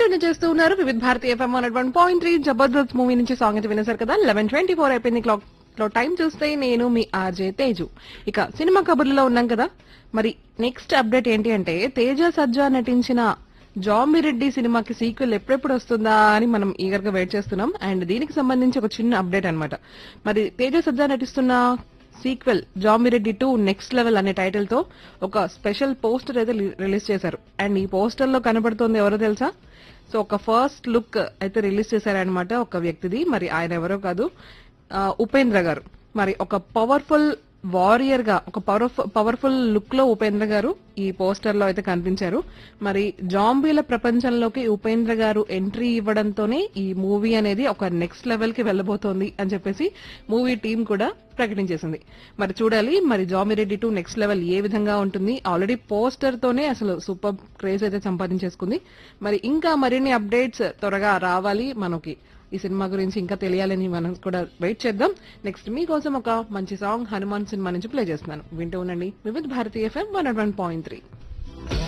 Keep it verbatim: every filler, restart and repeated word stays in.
Continue చేస్తూ ఉన్నారు వివిధ Bharati FM one one point three Jabardasth movie నుంచి సాంగ్ అయితే వినేశారు కదా. లెవెన్ ట్వంటీ ఫోర్ అయిపోయింది క్లాక్ లో. టైం చూస్తే నేను మీ ఆర్జే తేజు. ఇక సినిమా కబుర్లో ఉన్నాం కదా. మరి నెక్స్ట్ అప్డేట్ ఏంటి అంటే తేజ సజ్జా నటించిన జాంబిరెడ్డి సినిమాకి సీక్వెల్ ఎప్పుడెప్పుడు వస్తుందా అని మనం ఈగర్ గా వెయిట్ చేస్తున్నాం. అండ్ దీనికి సంబంధించి ఒక చిన్న అప్డేట్ అన్నమాట. మరి తేజ సజ్జా నటిస్తున్న sequel Zombie Reddy two next level అనే టైటిల్ తో ఒక స్పెషల్ పోస్టర్ అయితే రిలీజ్ చేశారు. అండ్ ఈ పోస్టర్ లో కనబడుతోంది ఎవరో తెలుసా? సో ఒక ఫస్ట్ లుక్ అయితే రిలీజ్ చేశారనమాట ఒక వ్యక్తిది. మరి ఆయన ఎవరో కాదు, ఆ, ఉపేంద్ర గారు. మరి ఒక పవర్ఫుల్ వారియర్ గా ఒక పవర్ఫుల్ లుక్ లో ఉపేంద్ర గారు ఈ పోస్టర్ లో అయితే కనిపించారు. మరి జాంబీల ప్రపంచంలోకి ఉపేంద్ర గారు ఎంట్రీ ఇవ్వడంతోనే ఈ మూవీ అనేది ఒక నెక్స్ట్ లెవెల్ కి వెళ్ళబోతోంది అని చెప్పేసి మూవీ టీం కూడా ప్రకటించేసింది. మరి చూడాలి మరి జాంబిరెడ్డి టూ నెక్స్ట్ లెవెల్ ఏ విధంగా ఉంటుంది. ఆల్రెడీ పోస్టర్ తోనే అసలు సూపర్ క్రేజ్ అయితే సంపాదించేసుకుంది. మరి ఇంకా మరిన్ని అప్డేట్స్ త్వరగా రావాలి మనకి. ఈ సినిమా గురించి ఇంకా తెలియాలని మనం కూడా వెయిట్ చేద్దాం. నెక్స్ట్ మీకోసం ఒక మంచి సాంగ్ హనుమాన్ సినిమా నుంచి ప్లే చేస్తున్నాను, వింటూ ఉండండి వివిధ భారతీయ FM one one point three.